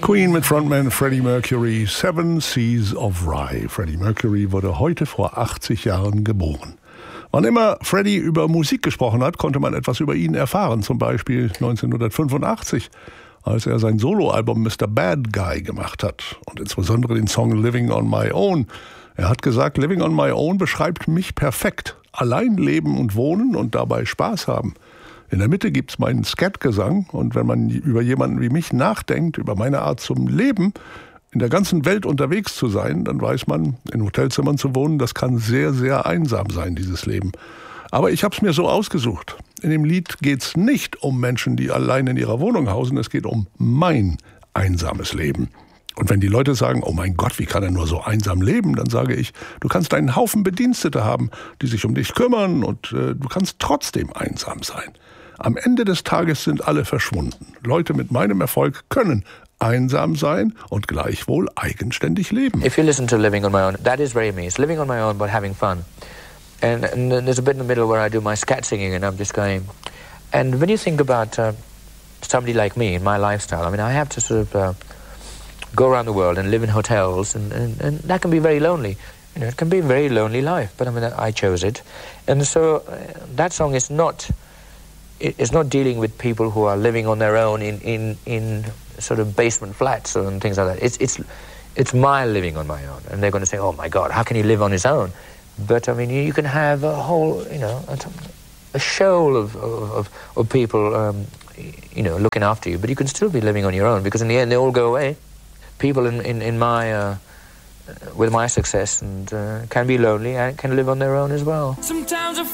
Queen mit Frontman Freddie Mercury, Seven Seas of Rye. Freddie Mercury wurde heute vor 80 Jahren geboren. Wann immer Freddie über Musik gesprochen hat, konnte man etwas über ihn erfahren. Zum Beispiel 1985, als er sein Soloalbum Mr. Bad Guy gemacht hat. Und insbesondere den Song Living on My Own. Er hat gesagt, Living on My Own beschreibt mich perfekt. Allein leben und wohnen und dabei Spaß haben. In der Mitte gibt's meinen Skatgesang und wenn man über jemanden wie mich nachdenkt, über meine Art zum Leben, in der ganzen Welt unterwegs zu sein, dann weiß man, in Hotelzimmern zu wohnen, das kann sehr, sehr einsam sein, dieses Leben. Aber ich habe es mir so ausgesucht. In dem Lied geht's nicht um Menschen, die allein in ihrer Wohnung hausen, es geht um mein einsames Leben. Und wenn die Leute sagen, oh mein Gott, wie kann er nur so einsam leben, dann sage ich, du kannst einen Haufen Bedienstete haben, die sich um dich kümmern und du kannst trotzdem einsam sein. Am Ende des Tages sind alle verschwunden. Leute mit meinem Erfolg können einsam sein und gleichwohl eigenständig leben. If you listen to Living on My Own, that is very me. It's living on my own but having fun. And there's a bit in the middle where I do my scat singing and I'm just going. And when you think about somebody like me in my lifestyle, I mean, I have to sort of go around the world and live in hotels and that can be very lonely. You know, it can be a very lonely life, but I mean, I chose it. And so that song is not... It's not dealing with people who are living on their own in sort of basement flats and things like that. It's my living on my own. And they're going to say, oh my God, how can he live on his own? But I mean, you can have a whole, you know, a shoal of people, you know, looking after you. But you can still be living on your own because in the end they all go away. People in my, with my success and can be lonely and can live on their own as well. Sometimes I